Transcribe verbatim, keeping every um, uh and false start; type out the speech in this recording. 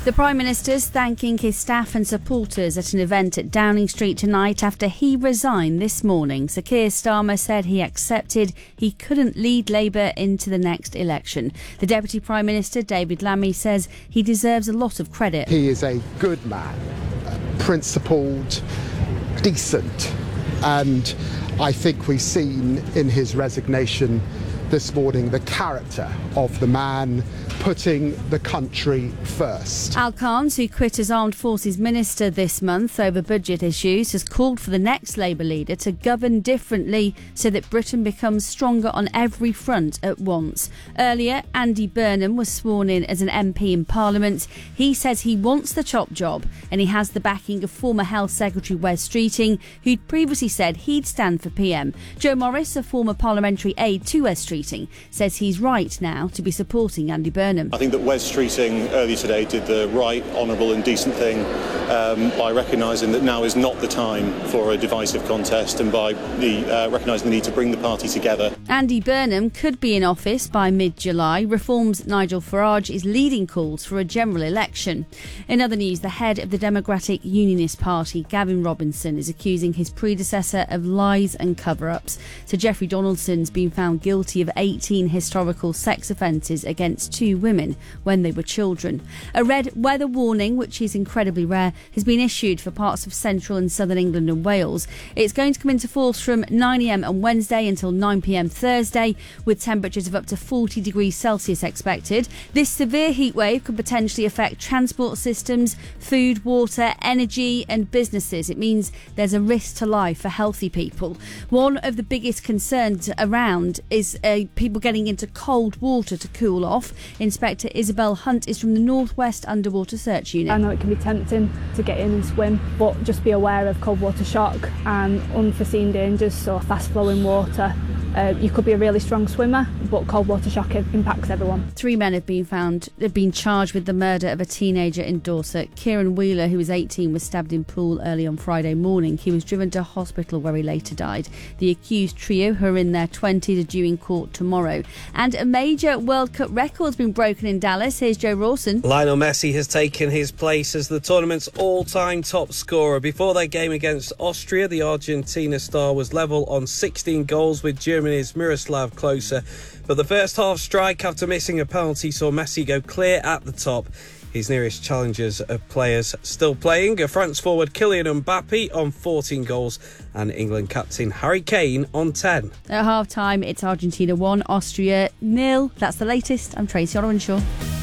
The Prime Minister's thanking his staff and supporters at an event at Downing Street tonight after he resigned this morning. Sir Keir Starmer said he accepted he couldn't lead Labour into the next election. The Deputy Prime Minister, David Lammy, says he deserves a lot of credit. He is a good man, principled, decent, and I think we've seen in his resignation this morning the character of the man putting the country first. Al Khans, who quit as Armed Forces Minister this month over budget issues, has called for the next Labour leader to govern differently so that Britain becomes stronger on every front at once. Earlier, Andy Burnham was sworn in as an M P in Parliament. He says he wants the top job and he has the backing of former Health Secretary Wes Streeting, who'd previously said he'd stand for P M. Joe Morris, a former parliamentary aide to Wes Streeting, says he's right now to be supporting Andy Burnham. I think that Wes Streeting earlier today did the right, honourable and decent thing um, by recognising that now is not the time for a divisive contest and by the, uh, recognising the need to bring the party together. Andy Burnham could be in office by mid-July. Reform's Nigel Farage is leading calls for a general election. In other news, the head of the Democratic Unionist Party, Gavin Robinson, is accusing his predecessor of lies and cover-ups. Sir Geoffrey Donaldson's been found guilty of eighteen historical sex offences against two women when they were children. A red weather warning, which is incredibly rare, has been issued for parts of central and southern England and Wales. It's going to come into force from nine a m on Wednesday until nine p m Thursday, with temperatures of up to forty degrees Celsius expected. This severe heat wave could potentially affect transport systems, food, water, energy and businesses. It means there's a risk to life for healthy people. One of the biggest concerns around is uh, people getting into cold water to cool off. Inspector Isabel Hunt is from the Northwest Underwater Search Unit. I know it can be tempting to get in and swim, but just be aware of cold water shock and unforeseen dangers, so fast flowing water. Uh, you could be a really strong swimmer, but cold water shock impacts everyone. Three men have been found, have been charged with the murder of a teenager in Dorset. Kieran Wheeler, who was eighteen, was stabbed in Poole early on Friday morning. He was driven to hospital where he later died. The accused trio, who are in their twenties, are due in court tomorrow. And a major World Cup record's been broken in Dallas. Here's Joe Rawson. Lionel Messi has taken his place as the tournament's all-time top scorer. Before their game against Austria, the Argentina star was level on sixteen goals with Germany's Miroslav Klose. But the first half strike after missing a penalty saw Messi go clear at the top. His nearest challengers are players still playing are France forward Kylian Mbappe on fourteen goals and England captain Harry Kane on ten. At half-time, it's Argentina one, Austria nil. That's the latest. I'm Tracy Orenshaw.